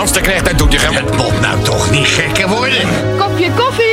Hans de Knecht uit Doetinchem. Het moet nou toch niet gekker worden. Kopje koffie.